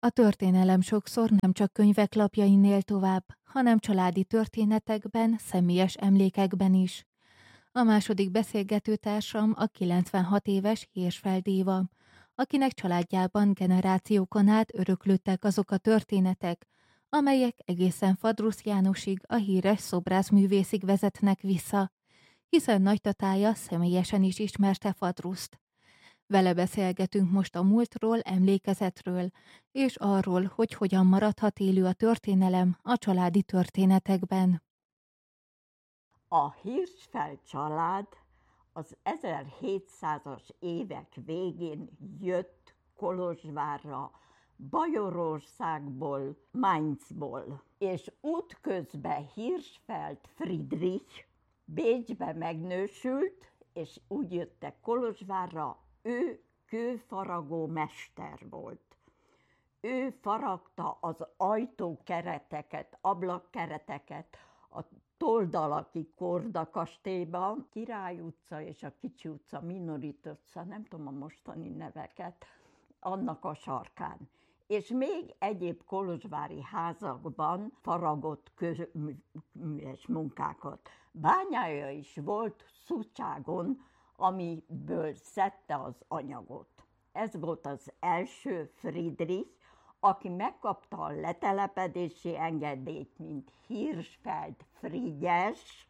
A történelem sokszor nem csak könyvek lapjain él tovább, hanem családi történetekben, személyes emlékekben is. A második beszélgetőtársam a 96 éves Hirschfeld Éva, akinek családjában generációkon át öröklődtek azok a történetek, amelyek egészen Fadrusz Jánosig, a híres szobrászművészig vezetnek vissza, hiszen nagytatája személyesen is ismerte Fadruszt. Vele beszélgetünk most a múltról, emlékezetről, és arról, hogy hogyan maradhat élő a történelem a családi történetekben. A Hirschfeld család az 1700-as évek végén jött Kolozsvárra, Bajorországból, Mainzból, és útközben Hirschfeld Friedrich Bécsbe megnősült, és úgy jöttek Kolozsvárra, ő kőfaragó mester volt. Ő faragta az ajtókereteket, ablakkereteket a Toldalaki Korda kastélyban, Király utca és a Kicsi utca, Minorit utca, nem tudom a mostani neveket, annak a sarkán. És még egyéb kolozsvári házakban faragott közműves munkákat. Bányája is volt Szucságon, amiből szedte az anyagot. Ez volt az első Friedrich, aki megkapta a letelepedési engedélyt, mint Hirschfeld Frigyes,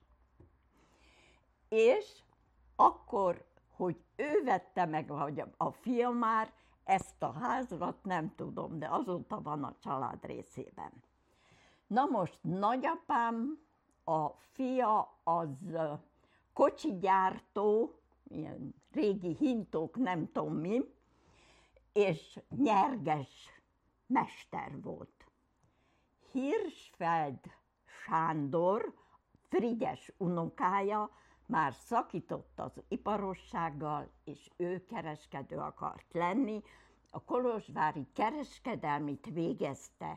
és akkor, hogy ő vette meg, vagy a fia már, ezt a házat nem tudom, de azóta van a család részében. Na most nagyapám, a fia az kocsigyártó, ilyen régi hintók, nem tudom mi, és nyerges mester volt. Hirschfeld Sándor, Frigyes unokája már szakított az iparossággal, és ő kereskedő akart lenni. A kolozsvári kereskedelmit végezte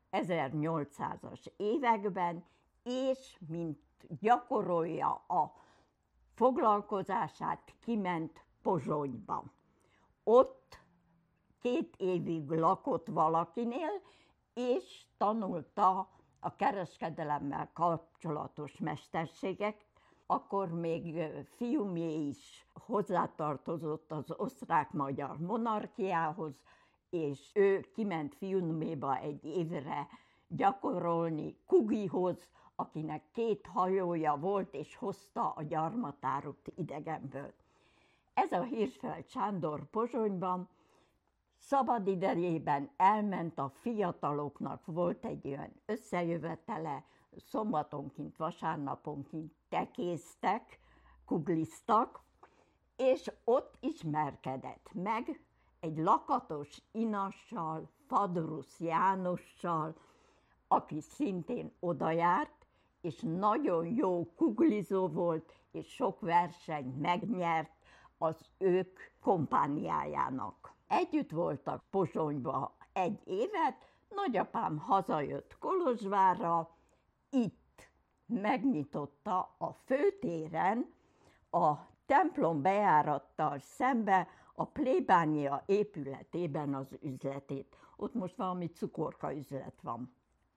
1800-as években, és mint gyakorolja a foglalkozását, kiment Pozsonyba. Ott 2 évig lakott valakinél, és tanulta a kereskedelemmel kapcsolatos mesterségek. Akkor még fiumé is hozzátartozott az osztrák-magyar monarchiához, és ő kiment Fiuméba egy évre gyakorolni Kugihoz, akinek 2 hajója volt, és hozta a gyarmatárut idegenből. Ez a Hirschfeld Sándor Pozsonyban szabadidejében elment a fiataloknak, volt egy olyan összejövetele, szombatonként, vasárnaponként tekéztek, kugliztak, és ott ismerkedett meg egy lakatos inassal, Fadrusz Jánossal, aki szintén odajárt, és nagyon jó kuglizó volt, és sok versenyt megnyert az ők kompániájának. Együtt voltak Pozsonyba 1 évet, nagyapám hazajött Kolozsvárra, itt megnyitotta a főtéren, a templom bejárattal szembe, a plébánia épületében az üzletét. Ott most valami cukorka üzlet van.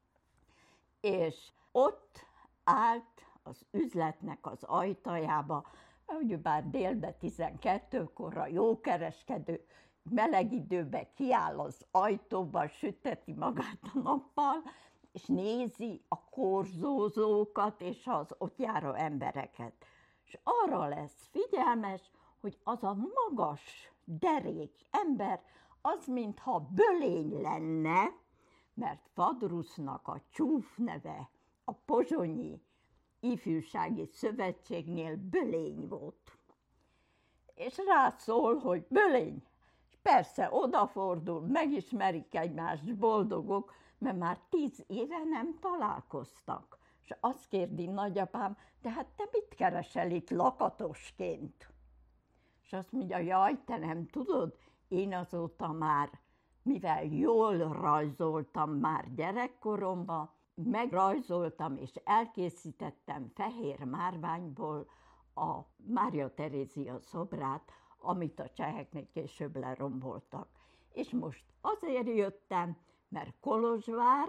És ott állt az üzletnek az ajtajába, ugyebár délbe 12-kor a jókereskedő meleg időben kiáll az ajtóba, süteti magát a nappal, és nézi a korzózókat és az ott járó embereket. És arra lesz figyelmes, hogy az a magas, derék ember, az mintha bölény lenne, mert Fadrusznak a csúf neve a Pozsonyi Ifjúsági Szövetségnél Bölény volt. És rászól, hogy Bölény. És persze odafordul, megismerik egymást, boldogok, mert már 10 éve nem találkoztak. És azt kérdi nagyapám, de hát te mit keresel itt lakatosként? És azt mondja, jaj, te nem tudod, én azóta már, mivel jól rajzoltam már gyerekkoromban, megrajzoltam és elkészítettem fehér márványból a Mária Terézia szobrát, amit a cseheknek később leromboltak. És most az azért jöttem, mert Kolozsvár